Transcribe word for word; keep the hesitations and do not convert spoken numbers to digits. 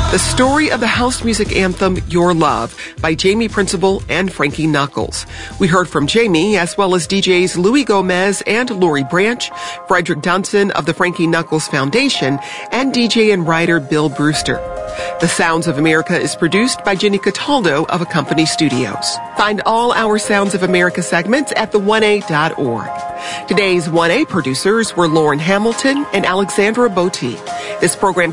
The story of the house music anthem, Your Love, by Jamie Principle and Frankie Knuckles. We heard from Jamie, as well as D Js Louis Gomez and Lori Branch, Frederick Dunson of the Frankie Knuckles Foundation, and D J and writer Bill Brewster. The Sounds of America is produced by Jenny Cataldo of Accompany Studios. Find all our Sounds of America segments at the one A dot org. Today's one A producers were Lauren Hamilton and Alexandra Botti. This program